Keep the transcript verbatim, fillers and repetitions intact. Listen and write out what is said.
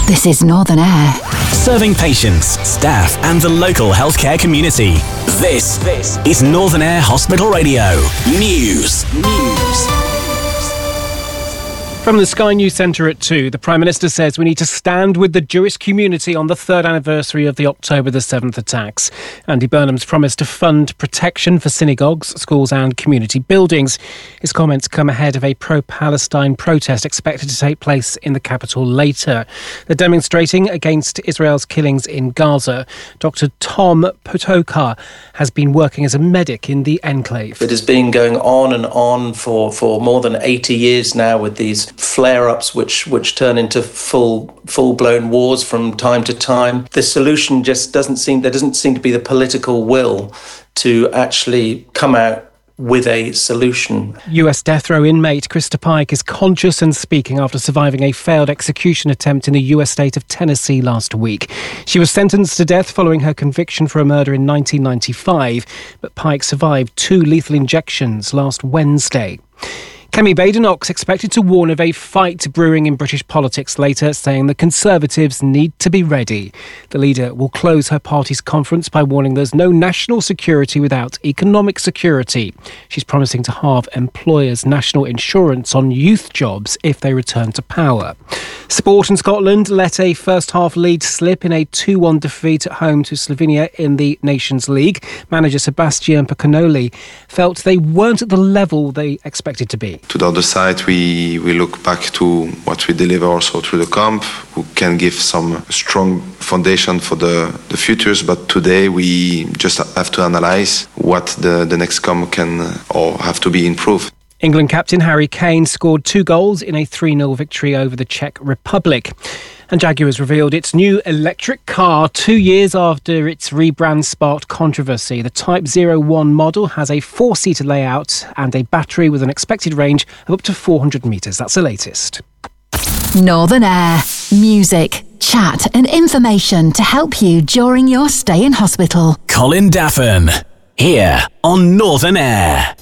This is Northern Air. Serving patients, staff and the local healthcare community. This, this is Northern Air Hospital Radio. News. News. From the Sky News Centre at two, the Prime Minister says we need to stand with the Jewish community on the third anniversary of the October the seventh attacks. Andy Burnham's promised to fund protection for synagogues, schools and community buildings. His comments come ahead of a pro-Palestine protest expected to take place in the capital later. They're demonstrating against Israel's killings in Gaza. Doctor Tom Potokar has been working as a medic in the enclave. It has been going on and on for, for more than eighty years now, with these flare-ups which which turn into full full-blown wars from time to time. The solution just doesn't seem there doesn't seem to be the political will to actually come out with a solution. U S death row inmate Krista Pike is conscious and speaking after surviving a failed execution attempt in the U S state of Tennessee last week. She was sentenced to death following her conviction for a murder in nineteen ninety-five, but Pike survived two lethal injections last Wednesday. Kemi Badenoch's expected to warn of a fight brewing in British politics later, saying the Conservatives need to be ready. The leader will close her party's conference by warning there's no national security without economic security. She's promising to halve employers' national insurance on youth jobs if they return to power. Sport in Scotland let a first-half lead slip in a two one defeat at home to Slovenia in the Nations League. Manager Sebastian Piccanoli felt they weren't at the level they expected to be. To the other side, we, we look back to what we deliver also through the camp, who can give some strong foundation for the, the futures. But today we just have to analyse what the, the next camp can or have to be improved. England captain Harry Kane scored two goals in a three nil victory over the Czech Republic. And Jaguar has revealed its new electric car two years after its rebrand sparked controversy. The Type zero one model has a four-seater layout and a battery with an expected range of up to four hundred metres. That's the latest. Northern Air. Music, chat and information to help you during your stay in hospital. Colin Daffin, here on Northern Air.